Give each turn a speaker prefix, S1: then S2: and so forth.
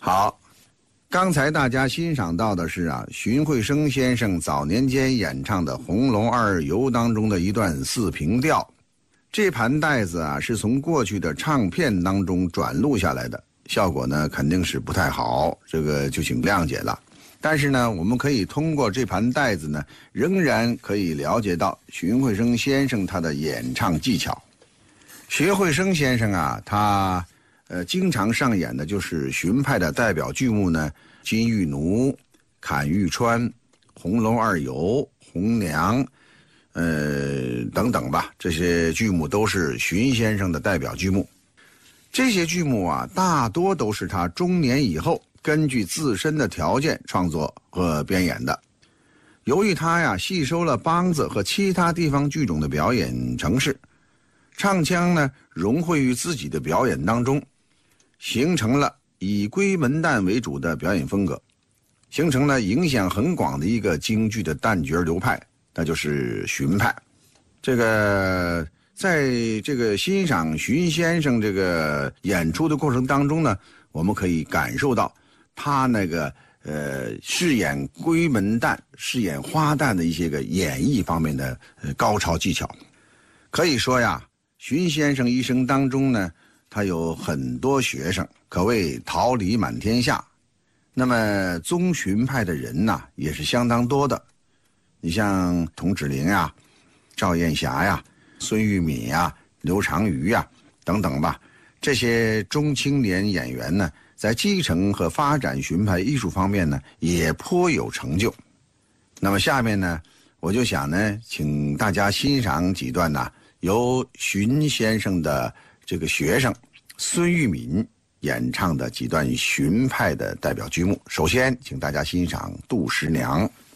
S1: 好，刚才大家欣赏到的是荀慧生先生早年间演唱的《红楼二游》当中的一段四平调。这盘带子是从过去的唱片当中转录下来的，效果呢肯定是不太好，这个就请谅解了。但是呢，我们可以通过这盘带子呢，仍然可以了解到荀慧生先生他的演唱技巧。荀慧生先生他经常上演的就是荀派的代表剧目呢，金玉奴、砍玉川、红楼二游、红娘等等吧，这些剧目都是荀先生的代表剧目。这些剧目大多都是他中年以后根据自身的条件创作和编演的。由于他吸收了梆子和其他地方剧种的表演程式，唱腔呢融汇于自己的表演当中，形成了以闺门旦为主的表演风格，形成了影响很广的一个京剧的旦角流派，那就是荀派。这个在这个欣赏荀先生这个演出的过程当中呢，我们可以感受到他那个饰演闺门旦、饰演花旦的一些个演绎方面的高超技巧。可以说荀先生一生当中呢，他有很多学生，可谓桃李满天下。那么宗荀派的人也是相当多的。你像童芷苓赵艳霞孙玉敏刘长瑜等等吧，这些中青年演员呢，在继承和发展荀派艺术方面呢，也颇有成就。那么下面呢，我就想呢，请大家欣赏几段由荀先生的这个学生孙玉敏演唱的几段荀派的代表剧目。首先请大家欣赏《杜十娘》。